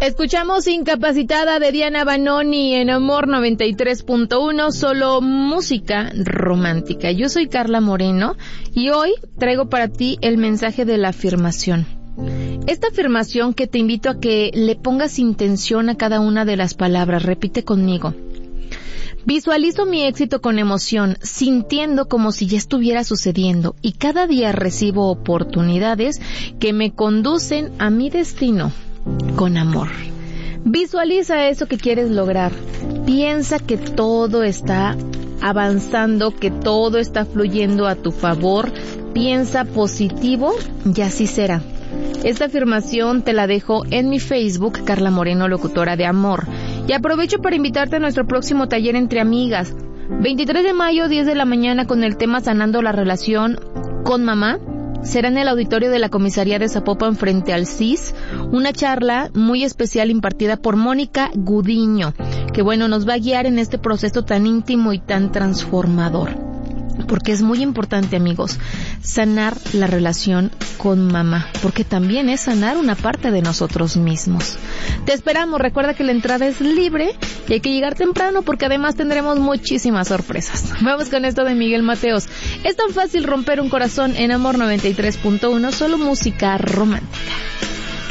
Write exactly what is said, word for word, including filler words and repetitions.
Escuchamos Incapacitada de Diana Banoni en Amor noventa y tres punto uno, solo música romántica. Yo soy Carla Moreno y hoy traigo para ti el mensaje de la afirmación. Esta afirmación que te invito a que le pongas intención a cada una de las palabras. Repite conmigo. Visualizo mi éxito con emoción, sintiendo como si ya estuviera sucediendo, y cada día recibo oportunidades que me conducen a mi destino con amor. Visualiza eso que quieres lograr. Piensa que todo está avanzando, que todo está fluyendo a tu favor. Piensa positivo y así será. Esta afirmación te la dejo en mi Facebook, Carla Moreno, locutora de amor. Y aprovecho para invitarte a nuestro próximo taller entre amigas. veintitrés de mayo, diez de la mañana, con el tema Sanando la relación con mamá. Será en el auditorio de la comisaría de Zapopan frente al C I S, una charla muy especial impartida por Mónica Gudiño, que bueno, nos va a guiar en este proceso tan íntimo y tan transformador. Porque es muy importante, amigos, sanar la relación con mamá, porque también es sanar una parte de nosotros mismos. Te esperamos, recuerda que la entrada es libre y hay que llegar temprano porque además tendremos muchísimas sorpresas. Vamos con esto de Miguel Mateos. Es tan fácil romper un corazón en Amor noventa y tres punto uno, solo música romántica.